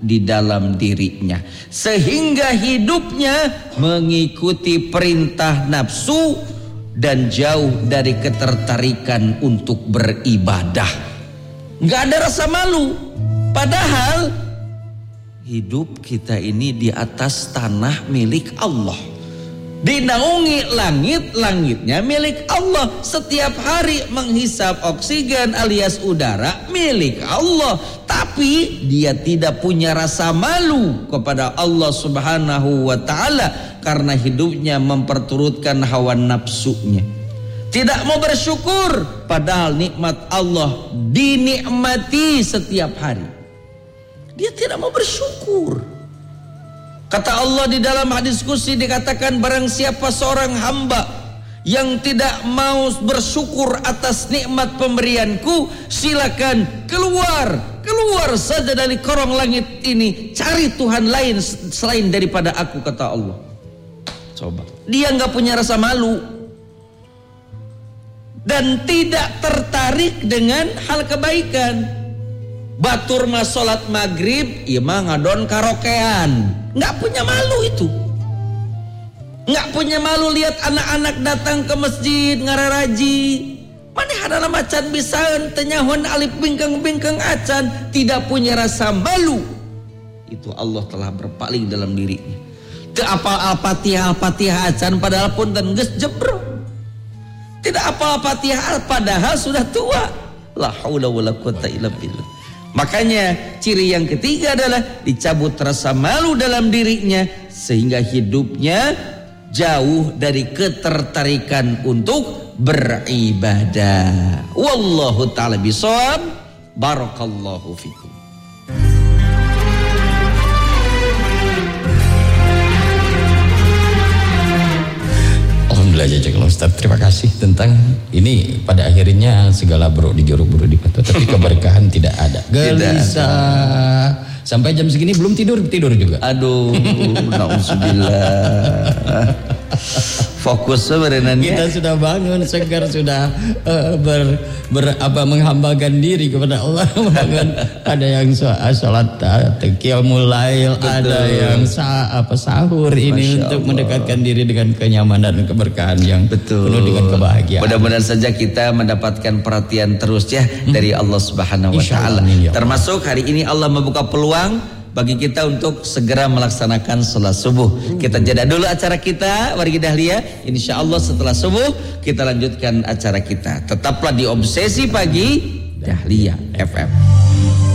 di dalam dirinya, sehingga hidupnya mengikuti perintah nafsu dan jauh dari ketertarikan untuk beribadah. Nggak ada rasa malu, padahal hidup kita ini di atas tanah milik Allah, dinaungi langit, langitnya milik Allah. Setiap hari menghisap oksigen alias udara milik Allah. Tapi dia tidak punya rasa malu kepada Allah Subhanahu wa ta'ala karena hidupnya memperturutkan hawa nafsunya. Tidak mau bersyukur padahal nikmat Allah dinikmati setiap hari. Dia tidak mau bersyukur. Kata Allah di dalam hadis qudsi dikatakan, barang siapa seorang hamba yang tidak mau bersyukur atas nikmat pemberianku, silakan keluar saja dari korong langit ini, cari Tuhan lain selain daripada aku, kata Allah. Coba, dia nggak punya rasa malu dan tidak tertarik dengan hal kebaikan. Batur mah sholat maghrib, iya mah ngadon karaokean, nggak punya malu itu. Nggak punya malu lihat anak-anak datang ke masjid ngararaji. Mana hadana macan bisaeun teu nyahon alif bingkeng-bingkeng acan, tidak punya rasa malu. Itu Allah telah berpaling dalam dirinya. Teu apal al-Fatihah acan padahal punten geus jebro. Tidak apal al-Fatihah padahal sudah tua. La haula wala quwata illa billah. Makanya ciri yang ketiga adalah dicabut rasa malu dalam dirinya sehingga hidupnya jauh dari ketertarikan untuk beribadah. Wallahu ta'ala bishawab. Barakallahu fikum. Alhamdulillah jazakallahu Ustaz, terima kasih tentang ini. Pada akhirnya segala buruk digeruk-geruk di batu, tapi keberkahan tidak ada. Gelisah. Sampai jam segini belum tidur juga. Aduh, nauzubillah. Fokus sebenarnya. Kita sudah bangun segar, sudah menghambakan diri kepada Allah. Ada yang sholat qiyamul lail, ada yang sahur ini Masya untuk Allah. Mendekatkan diri dengan kenyamanan dan keberkahan yang penuh dengan kebahagiaan. Mudah-mudahan saja kita mendapatkan perhatian terus ya dari Allah Subhanahu wa taala. Termasuk hari ini Allah membuka peluang bagi kita untuk segera melaksanakan salat subuh. Kita jeda dulu acara kita Wargi Dahlia. Insyaallah setelah subuh kita lanjutkan acara kita. Tetaplah di Obsesi Pagi Dahlia FM.